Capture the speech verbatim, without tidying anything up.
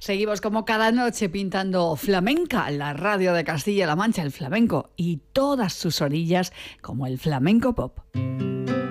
Seguimos como cada noche pintando flamenca, la radio de Castilla-La Mancha, el flamenco y todas sus orillas como el flamenco pop.